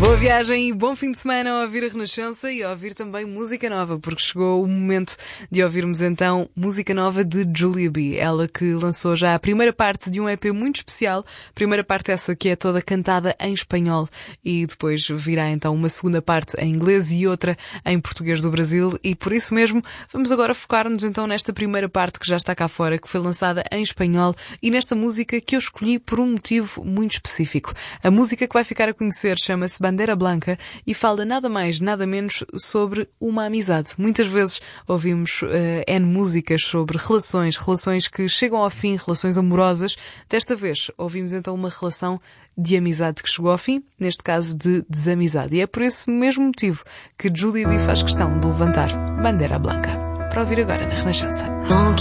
Boa viagem e bom fim de semana a ouvir a Renascença e a ouvir também música nova, porque chegou o momento de ouvirmos então música nova de Julia B. Ela que lançou já a primeira parte de um EP muito especial, primeira parte essa que é toda cantada em espanhol e depois virá então uma segunda parte em inglês e outra em português do Brasil e por isso mesmo vamos agora focar-nos então nesta primeira parte que já está cá fora, que foi lançada em espanhol e nesta música que eu escolhi por um motivo muito específico. A música que vai ficar a conhecer chama-se Bandera Blanca e fala nada mais, nada menos sobre uma amizade. Muitas vezes ouvimos N músicas sobre relações que chegam ao fim, relações amorosas. Desta vez ouvimos então uma relação de amizade que chegou ao fim, neste caso de desamizade. E é por esse mesmo motivo que Julia B faz questão de levantar Bandera Blanca. Para ouvir agora na Renascença.